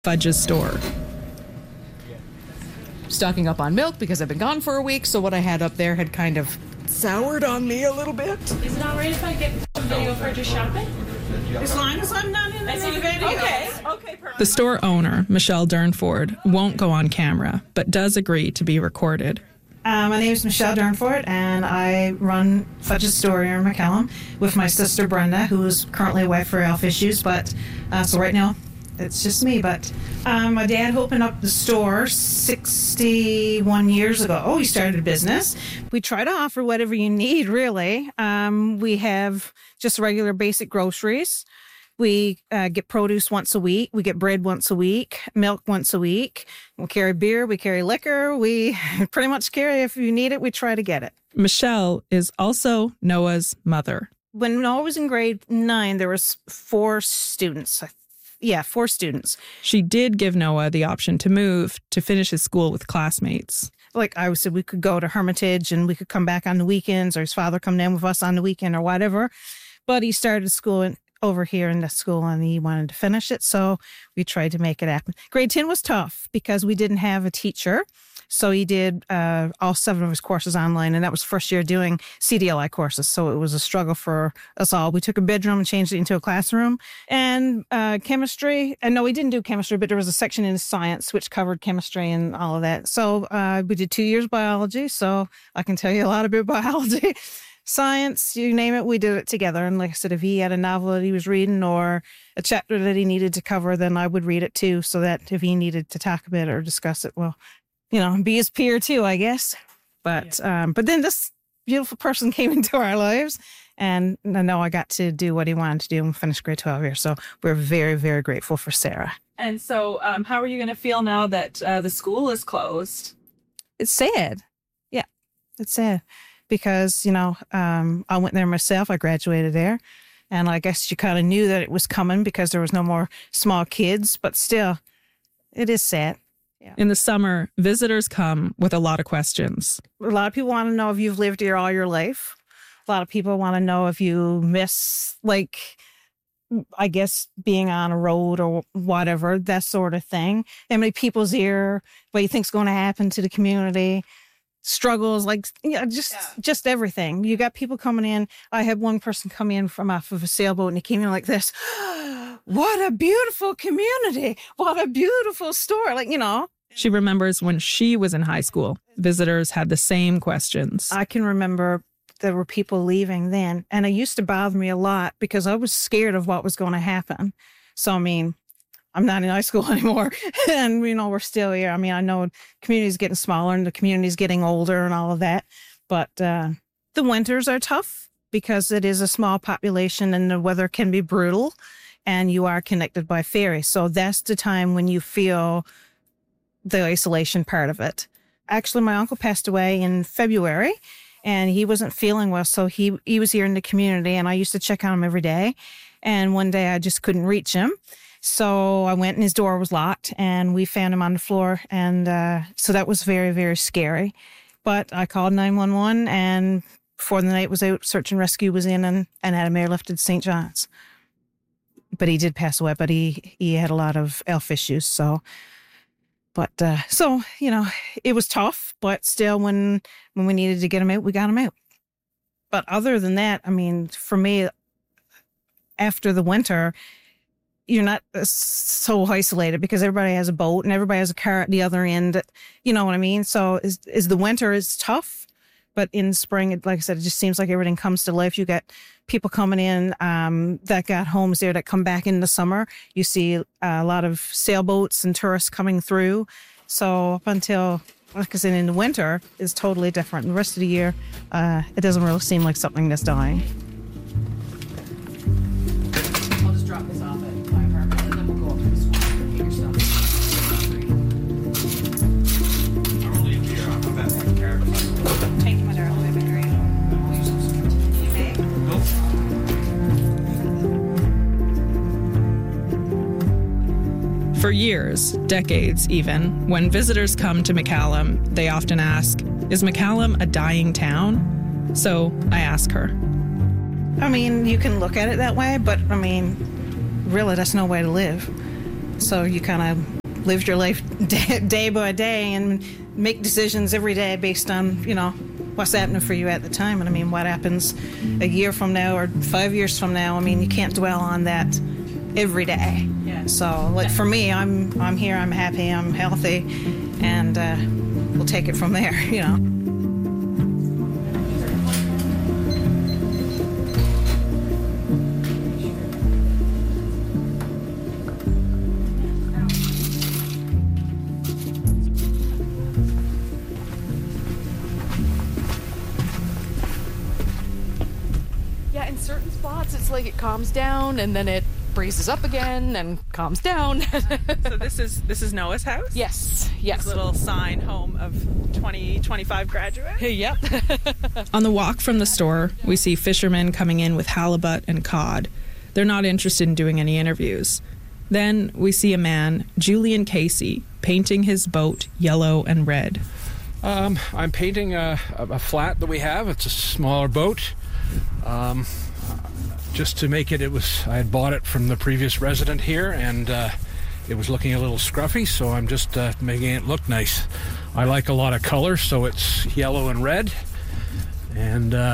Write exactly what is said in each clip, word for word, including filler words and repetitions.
Fudge's store. Stocking up on milk because I've been gone for a week, so what I had up there had kind of soured on me a little bit. Is it all right if I get some video for just shopping? As long as I'm not in the video. Okay, okay, perfect. The store owner, Michelle Durnford, won't go on camera, but does agree to be recorded. Uh, my name is Michelle Durnford, and I run Fudge's store here in McCallum with my sister Brenda, who is currently away for health issues. But uh, so right now, it's just me. But um, my dad opened up the store sixty-one years ago. Oh, he started a business. We try to offer whatever you need, really. Um, we have just regular basic groceries. We uh, get produce once a week. We get bread once a week, milk once a week. We carry beer. We carry liquor. We pretty much carry, if you need it, we try to get it. Michelle is also Noah's mother. When Noah was in grade nine, there was four students. Yeah, four students. She did give Noah the option to move to finish his school with classmates. Like I said, we could go to Hermitage and we could come back on the weekends, or his father come down with us on the weekend or whatever. But he started school in over here in the school and he wanted to finish it. So we tried to make it happen. Grade ten was tough because we didn't have a teacher. So he did uh, all seven of his courses online, and that was first year doing C D L I courses. So it was a struggle for us all. We took a bedroom and changed it into a classroom. And uh, chemistry, and no, we didn't do chemistry, but there was a section in science which covered chemistry and all of that. So uh, we did two years biology. So I can tell you a lot about biology. Science, you name it, we did it together. And like I said, if he had a novel that he was reading or a chapter that he needed to cover, then I would read it too, so that if he needed to talk about it or discuss it, well, you know, be his peer too, I guess. But yeah. um, but then this beautiful person came into our lives, and I know I got to do what he wanted to do and finish grade twelve here. So we're very, very grateful for Sarah. And so um, how are you going to feel now that uh, the school is closed? It's sad. Yeah, it's sad. Because, you know, um, I went there myself. I graduated there. And I guess you kind of knew that it was coming because there was no more small kids. But still, it is sad. Yeah. In the summer, visitors come with a lot of questions. A lot of people want to know if you've lived here all your life. A lot of people want to know if you miss, like, I guess, being on a road or whatever, that sort of thing. How many people's here, what you think's going to happen to the community. Struggles, like, you know, just yeah. just everything. You got people coming in. I had one person come in from off of a sailboat, and he came in like this. What a beautiful community. What a beautiful store. Like, you know. She remembers when she was in high school, visitors had the same questions. I can remember there were people leaving then, and it used to bother me a lot because I was scared of what was going to happen. So, I mean, I'm not in high school anymore, and, you know, we're still here. I mean, I know the community's getting smaller and the community's getting older and all of that, but uh, the winters are tough because it is a small population and the weather can be brutal, and you are connected by ferry. So that's the time when you feel the isolation part of it. Actually, my uncle passed away in February, and he wasn't feeling well, so he, he was here in the community, and I used to check on him every day, and one day I just couldn't reach him. So I went and his door was locked and we found him on the floor. And uh, so that was very, very scary. But I called nine one one, and before the night was out, search and rescue was in and, and had him airlifted to Saint John's. But he did pass away, but he, he had a lot of health issues. So, but, uh, so, you know, it was tough, but still when, when we needed to get him out, we got him out. But other than that, I mean, for me, after the winter, you're not so isolated because everybody has a boat and everybody has a car at the other end. You know what I mean? So is is the winter is tough, but in spring, it, like I said, it just seems like everything comes to life. You got people coming in um, that got homes there that come back in the summer. You see uh, a lot of sailboats and tourists coming through. So up until, like I said, in the winter, it's totally different. The rest of the year, uh, it doesn't really seem like something that's dying. I'll just drop this off at my apartment and then we'll go up to the school and get your stuff. I'll leave here. I'm about to take care of it. Thank you, my darling. That'd be great. For years, decades even, when visitors come to McCallum, they often ask, is McCallum a dying town? So I ask her. I mean, you can look at it that way, but I mean, really, that's no way to live. So you kind of live your life day, day by day and make decisions every day based on, you know, what's happening for you at the time. And I mean, what happens a year from now or five years from now, I mean, you can't dwell on that every day. Yeah. So like for me, I'm I'm here, I'm happy, I'm healthy, and uh, we'll take it from there, you know. Yeah, in certain spots, it's like it calms down and then it breezes up again and calms down. So this is this is Noah's house? Yes, yes. Little sign, home of twenty twenty-five graduates. Yep. On the walk from the store, we see fishermen coming in with halibut and cod. They're not interested in doing any interviews. Then we see a man, Julian Casey, painting his boat yellow and red. Um, I'm painting a, a flat that we have. It's a smaller boat. Um, just to make it, it was I had bought it from the previous resident here, and uh, it was looking a little scruffy, so I'm just uh, making it look nice. I like a lot of color, so it's yellow and red, and uh,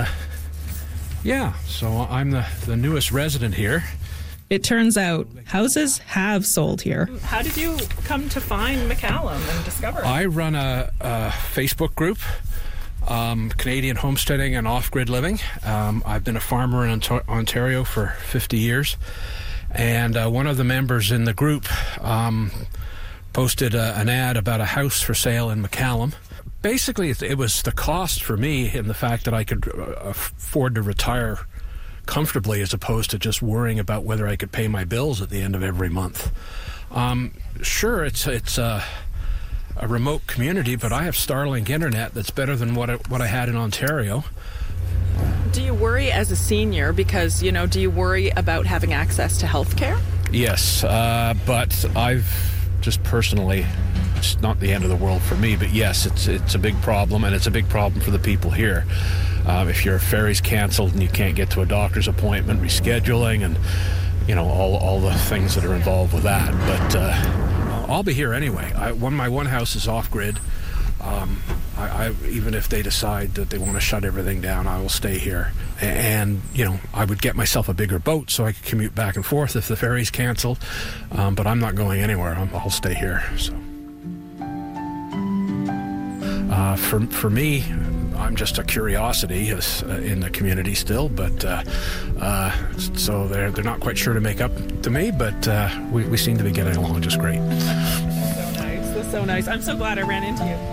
yeah, so I'm the, the newest resident here. It turns out houses have sold here. How did you come to find McCallum and discover it? I run a, a Facebook group, um, Canadian Homesteading and Off-Grid Living. Um, I've been a farmer in Ont- Ontario for fifty years, and uh, one of the members in the group um, posted a, an ad about a house for sale in McCallum. Basically, it, it was the cost for me in the fact that I could uh, afford to retire comfortably as opposed to just worrying about whether I could pay my bills at the end of every month. Um, sure, it's it's a, a remote community, but I have Starlink internet that's better than what I, what I had in Ontario. Do you worry as a senior because, you know, do you worry about having access to health care? Yes, uh, but I've just personally, it's not the end of the world for me, but yes, it's it's a big problem, and it's a big problem for the people here. Um, if your ferry's canceled and you can't get to a doctor's appointment, rescheduling, and you know all all the things that are involved with that. But uh, I'll be here anyway. I, one my one house is off grid. Um, I, I even if they decide that they want to shut everything down, I will stay here. And you know, I would get myself a bigger boat so I could commute back and forth if the ferry's canceled. Um, but I'm not going anywhere. I'm, I'll stay here. So uh, for for me, I'm just a curiosity uh, in the community still, but uh, uh, so they're they're not quite sure to make up to me, but uh, we, we seem to be getting along just great. That's so nice. That's so nice. I'm so glad I ran into you.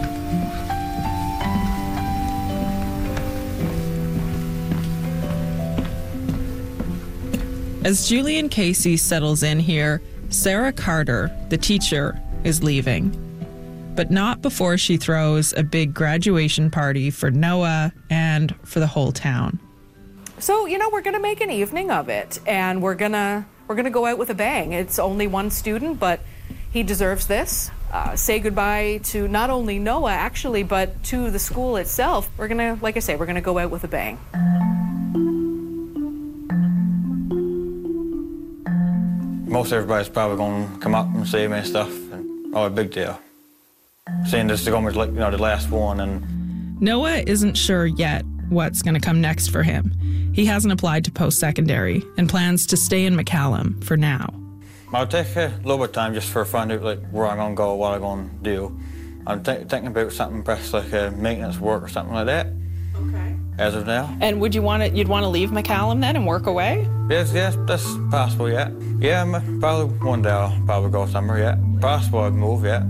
As Julian Casey settles in here, Sarah Carter, the teacher, is leaving. But not before she throws a big graduation party for Noah and for the whole town. So, you know, we're going to make an evening of it, and we're going to we're going to go out with a bang. It's only one student, but he deserves this. Uh, say goodbye to not only Noah, actually, but to the school itself. We're going to, like I say, we're going to go out with a bang. Most everybody's probably going to come up and see me and stuff, and oh, a big deal. Seeing this is going to be like, you know, the last one. And Noah isn't sure yet what's going to come next for him. He hasn't applied to post-secondary and plans to stay in McCallum for now. I'll take a little bit of time just for find out like where I'm going to go, what I'm going to do. I'm th- thinking about something perhaps like uh, maintenance work or something like that. Okay. As of now. And would you want to, you'd want to leave McCallum then and work away? Yes, yes, that's possible, yeah. Yeah, m- probably one day I'll probably go somewhere, yeah. Possible I'd move, yeah.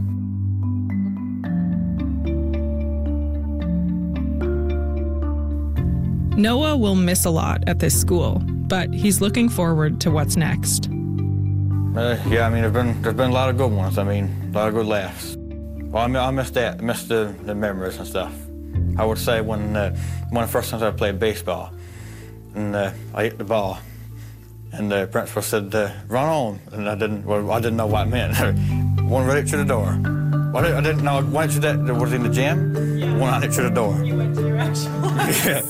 Noah will miss a lot at this school, but he's looking forward to what's next. Uh, yeah, I mean, there's been there's been a lot of good ones. I mean, a lot of good laughs. Well, I, mean, I miss that. I miss the, the memories and stuff. I would say when uh, one of the first times I played baseball, and uh, I hit the ball, and the principal said, uh, "Run on," and I didn't. Well, I didn't know what it meant. One right through the door. I didn't, I didn't know. Went to that. Was in the gym. Yeah. One out through the door. You went to your actual Yeah.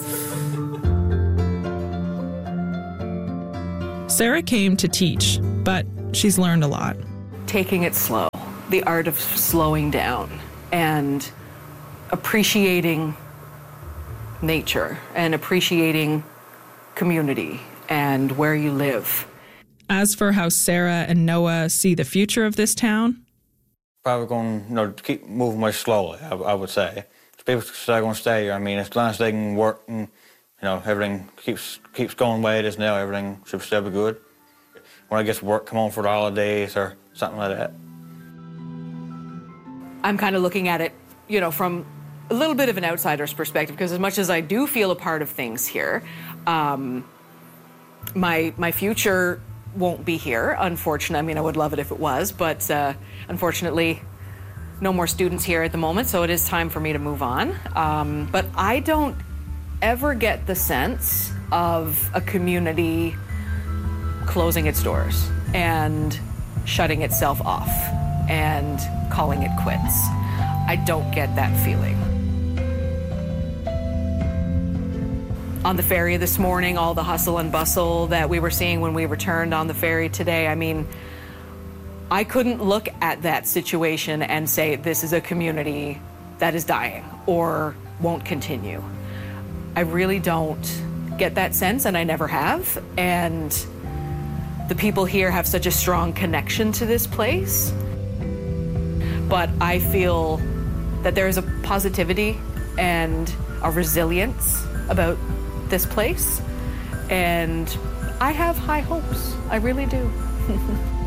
Sarah came to teach, but she's learned a lot. taking it slow, the art of slowing down and appreciating nature and appreciating community and where you live. As for how Sarah and Noah see the future of this town, probably going, you know, keep moving more slowly, I, I would say. If people are going to stay here, I mean, as long as they can work and, you know, everything keeps keeps going the way it is now, everything should still be good. When I get to work, come home for the holidays or something like that. I'm kind of looking at it, you know, from a little bit of an outsider's perspective, because as much as I do feel a part of things here, um, my my future won't be here, unfortunately. I mean, I would love it if it was, but uh, unfortunately, no more students here at the moment, so it is time for me to move on. Um, but I don't ever get the sense of a community closing its doors and shutting itself off and calling it quits. I don't get that feeling. On the ferry this morning, all the hustle and bustle that we were seeing when we returned on the ferry today, I mean, I couldn't look at that situation and say this is a community that is dying or won't continue. I really don't get that sense, and I never have. And the people here have such a strong connection to this place. But I feel that there is a positivity and a resilience about this place, and I have high hopes. I really do.